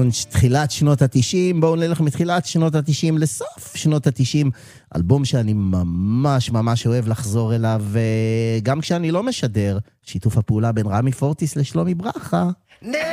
תחילת שנות ה-90, בואו נלך מתחילת שנות ה-90 לסוף שנות ה-90, אלבום שאני ממש ממש אוהב לחזור אליו, גם כשאני לא משדר, שיתוף הפעולה בין רמי פורטיס לשלומי ברכה.